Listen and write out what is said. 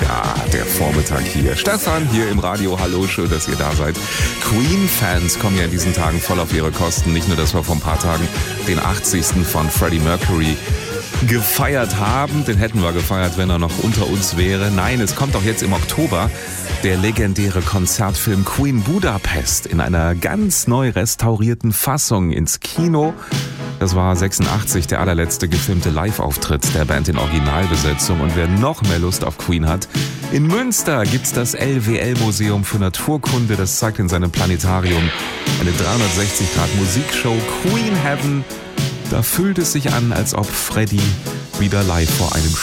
Der Vormittag hier. Stefan hier im Radio. Hallo, schön, dass ihr da seid. Queen-Fans kommen ja in diesen Tagen voll auf ihre Kosten. Nicht nur, dass wir vor ein paar Tagen den 80. von Freddie Mercury gefeiert haben. Den hätten wir gefeiert, wenn er noch unter uns wäre. Nein, es kommt auch jetzt im Oktober der legendäre Konzertfilm Queen Budapest in einer ganz neu restaurierten Fassung ins Kino. Das war 86 der allerletzte gefilmte Live-Auftritt der Band in Originalbesetzung. Und wer noch mehr Lust auf Queen hat, in Münster gibt's das LWL-Museum für Naturkunde. Das zeigt in seinem Planetarium eine 360-Grad-Musikshow Queen Heaven. Da fühlt es sich an, als ob Freddie wieder live vor einem